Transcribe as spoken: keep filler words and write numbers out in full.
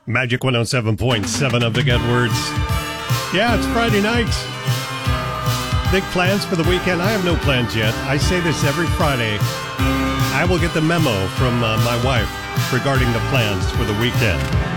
Magic one oh seven point seven of the Good Words. Yeah, it's Friday night. Big plans for the weekend? I have no plans yet. I say this every Friday. I will get the memo from uh, my wife regarding the plans for the weekend.